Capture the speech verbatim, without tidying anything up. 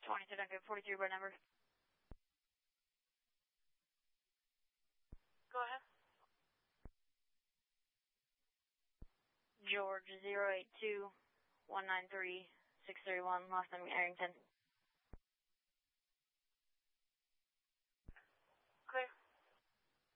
twenty-two, Duncan, forty-three by number. Go ahead. George, zero eight two, one nine three, six three one, last name Arrington.